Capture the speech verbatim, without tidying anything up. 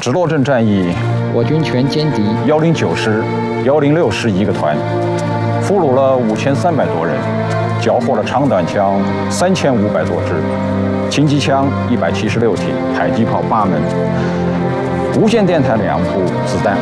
直落镇战役， 我军全歼敌幺零九师、幺零六师一个团，俘虏了五千三百多人，缴获了长短枪三千五百多支，轻机枪一百七十六挺，迫击炮八门，无线电台两部，子弹